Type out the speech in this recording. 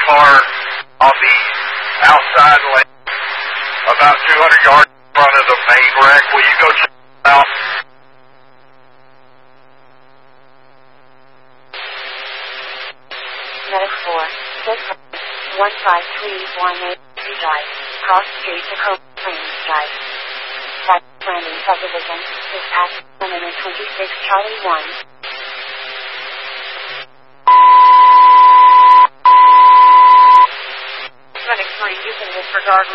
car on the outside lane, about 200 yards in front of the main wreck. Will you go check it out? Medic 4, 15318 Drive, Cross Street, Tacoma Plains Drive. That's Brandon Subdivision, dispatch 126 Charlie 1. Medic 3, you can disregard